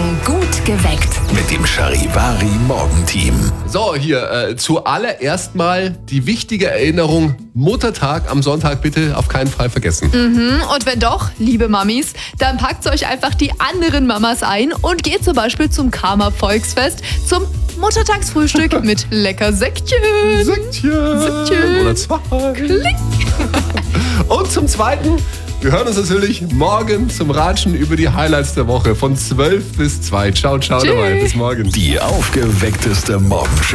Morgen gut geweckt. Mit dem Charivari Morgenteam. So, hier zuallererst mal die wichtige Erinnerung: Muttertag am Sonntag bitte auf keinen Fall vergessen. Und wenn doch, liebe Mamis, dann packt euch einfach die anderen Mamas ein und geht zum Beispiel zum Karma Volksfest, zum Muttertagsfrühstück mit lecker Säckchen. Säckchen. Oder zwei. Klick. Und zum Zweiten, wir hören uns natürlich morgen zum Ratschen über die Highlights der Woche von 12 bis 2. Ciao, ciao dabei. Bis morgen. Die aufgeweckteste Morgenshow.